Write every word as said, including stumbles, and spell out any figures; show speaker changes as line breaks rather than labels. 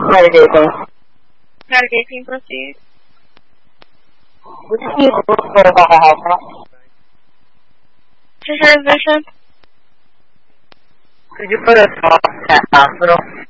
Navigating.
Navigating, proceed.
Would you be able to verify the house?
What's your position?
Could you put us off at hospital?